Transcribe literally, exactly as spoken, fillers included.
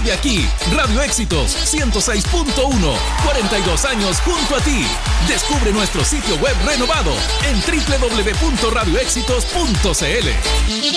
vive aquí. Radio Éxitos ciento seis punto uno, cuarenta y dos años junto a ti. Descubre nuestro sitio web renovado en doble u doble u doble u punto radio éxitos punto c l.